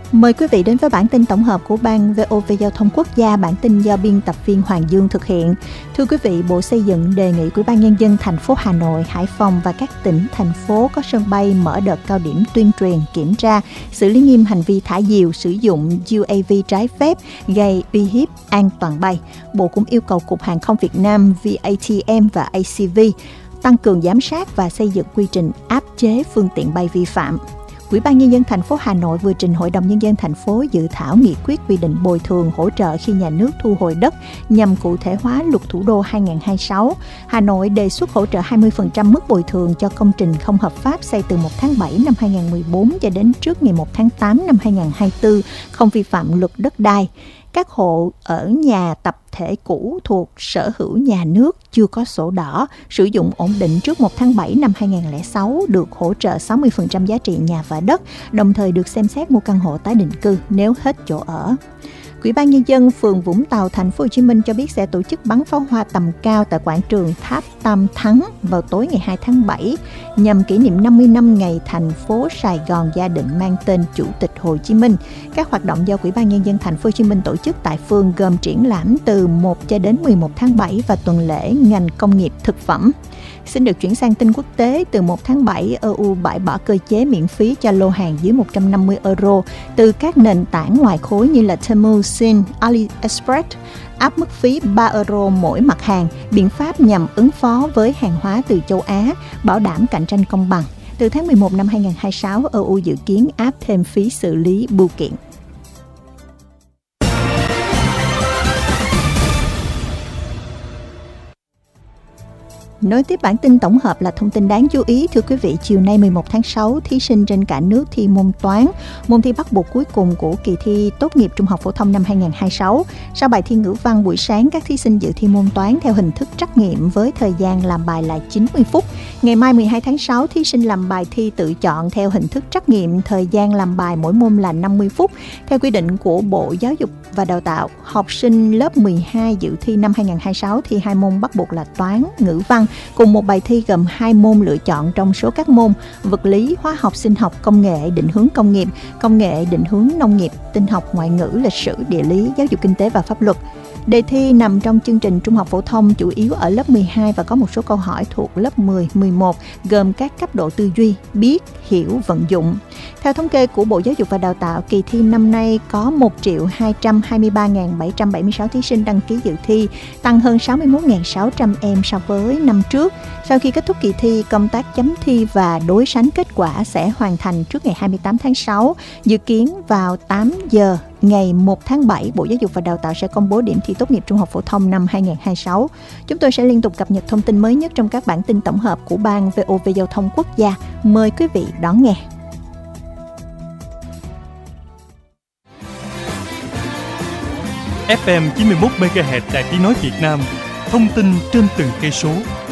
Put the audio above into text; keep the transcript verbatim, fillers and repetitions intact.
Mời quý vị đến với bản tin tổng hợp của Ban vê o vê Giao thông Quốc gia, bản tin do biên tập viên Hoàng Dương thực hiện. Thưa quý vị, Bộ Xây dựng đề nghị Ủy ban Nhân dân thành phố Hà Nội, Hải Phòng và các tỉnh, thành phố có sân bay mở đợt cao điểm tuyên truyền, kiểm tra, xử lý nghiêm hành vi thả diều, sử dụng u a vê trái phép gây uy hiếp an toàn bay. Bộ cũng yêu cầu Cục Hàng không Việt Nam, vê a tê em và a xê vê tăng cường giám sát và xây dựng quy trình áp chế phương tiện bay vi phạm. Ủy ban Nhân dân thành phố Hà Nội vừa trình Hội đồng Nhân dân thành phố dự thảo nghị quyết quy định bồi thường hỗ trợ khi nhà nước thu hồi đất nhằm cụ thể hóa Luật Thủ đô hai không hai sáu. Hà Nội đề xuất hỗ trợ hai mươi phần trăm mức bồi thường cho công trình không hợp pháp xây từ một tháng bảy năm hai không một bốn cho đến trước ngày một tháng tám năm hai không hai tư, không vi phạm luật đất đai. Các hộ ở nhà tập thể cũ thuộc sở hữu nhà nước chưa có sổ đỏ, sử dụng ổn định trước một tháng bảy năm hai không không sáu được hỗ trợ sáu mươi phần trăm giá trị nhà và đất, đồng thời được xem xét mua căn hộ tái định cư nếu hết chỗ ở. Ủy ban Nhân dân phường Vũng Tàu, thành phố Hồ Chí Minh cho biết sẽ tổ chức bắn pháo hoa tầm cao tại quảng trường Tháp Tam Thắng vào tối ngày hai tháng bảy nhằm kỷ niệm năm mươi năm ngày thành phố Sài Gòn gia định mang tên Chủ tịch Hồ Chí Minh. Các hoạt động do Ủy ban Nhân dân thành phố Hồ Chí Minh tổ chức tại phường gồm triển lãm từ một cho đến mười một tháng bảy và tuần lễ ngành công nghiệp thực phẩm. Xin được chuyển sang tin quốc tế. Từ một tháng bảy, e u bãi bỏ cơ chế miễn phí cho lô hàng dưới một trăm năm mươi euro từ các nền tảng ngoài khối như là Temu, Shein, AliExpress, áp mức phí ba euro mỗi mặt hàng, biện pháp nhằm ứng phó với hàng hóa từ châu Á, bảo đảm cạnh tranh công bằng. Từ tháng mười một năm hai không hai sáu, e u dự kiến áp thêm phí xử lý bưu kiện. Nối tiếp bản tin tổng hợp là thông tin đáng chú ý. Thưa quý vị, chiều nay mười một tháng sáu, thí sinh trên cả nước thi môn toán, môn thi bắt buộc cuối cùng của kỳ thi tốt nghiệp trung học phổ thông năm hai không hai sáu. Sau bài thi ngữ văn buổi sáng, các thí sinh dự thi môn toán theo hình thức trắc nghiệm với thời gian làm bài là chín mươi phút. Ngày mai mười hai tháng sáu, thí sinh làm bài thi tự chọn theo hình thức trắc nghiệm, thời gian làm bài mỗi môn là năm mươi phút. Theo quy định của Bộ Giáo dục và Đào tạo, học sinh lớp mười hai dự thi năm hai không hai sáu thi hai môn bắt buộc là toán, ngữ văn, cùng một bài thi gồm hai môn lựa chọn trong số các môn vật lý, hóa học, sinh học, công nghệ định hướng công nghiệp, công nghệ định hướng nông nghiệp, tin học, ngoại ngữ, lịch sử, địa lý, giáo dục kinh tế và pháp luật. Đề thi nằm trong chương trình trung học phổ thông chủ yếu ở lớp mười hai và có một số câu hỏi thuộc lớp mười, mười một gồm các cấp độ tư duy, biết, hiểu, vận dụng. Theo thống kê của Bộ Giáo dục và Đào tạo, kỳ thi năm nay có một triệu hai trăm hai mươi ba nghìn bảy trăm bảy mươi sáu thí sinh đăng ký dự thi, tăng hơn sáu mươi mốt nghìn sáu trăm em so với năm trước. Sau khi kết thúc kỳ thi, công tác chấm thi và đối sánh kết quả sẽ hoàn thành trước ngày hai mươi tám tháng sáu. Dự kiến vào tám giờ ngày một tháng bảy, Bộ Giáo dục và Đào tạo sẽ công bố điểm thi tốt nghiệp trung học phổ thông năm hai không hai sáu. Chúng tôi sẽ liên tục cập nhật thông tin mới nhất trong các bản tin tổng hợp của Ban vê o vê Giao thông Quốc gia. Mời quý vị đón nghe. ép em chín mươi mốt mê ga héc Đài Tiếng nói Việt Nam, thông tin trên từng cây số.